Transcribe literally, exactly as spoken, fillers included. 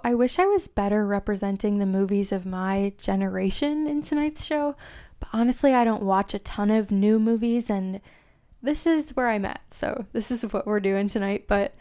I wish I was better representing the movies of my generation in tonight's show, but honestly, I don't watch a ton of new movies, and this is where I'm at, so this is what we're doing tonight. But